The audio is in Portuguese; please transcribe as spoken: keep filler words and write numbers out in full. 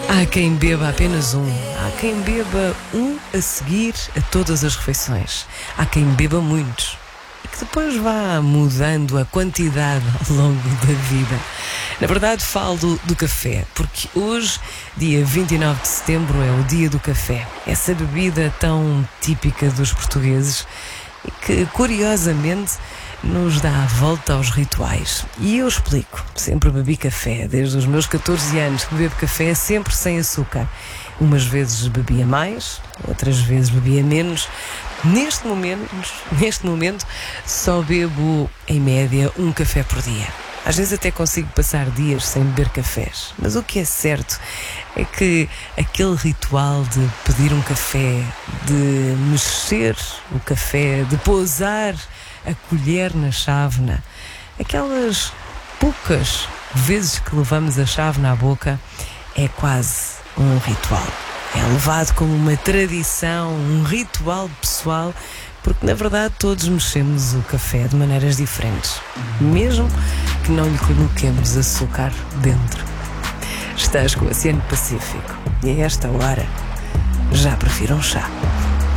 Há quem beba apenas um, há quem beba um a seguir a todas as refeições, há quem beba muitos e que depois vá mudando a quantidade ao longo da vida. Na verdade, falo do, do café, porque hoje, dia vinte e nove de setembro, é o dia do café. Essa bebida tão típica dos portugueses e que, curiosamente, nos dá a volta aos rituais. E eu explico. Sempre bebi café. Desde os meus catorze anos que bebo café, sempre sem açúcar. Umas vezes bebia mais, outras vezes bebia menos. Neste momento, neste momento, só bebo, em média, um café por dia. Às vezes até consigo passar dias sem beber cafés. Mas o que é certo é que aquele ritual de pedir um café, de mexer o café, de pousar a colher na chávena, aquelas poucas vezes que levamos a chávena à boca, é quase um ritual. É levado como uma tradição, um ritual pessoal, porque na verdade todos mexemos o café de maneiras diferentes, mesmo que não lhe coloquemos açúcar dentro. Estás com o Oceano Pacífico e a esta hora já prefiro um chá.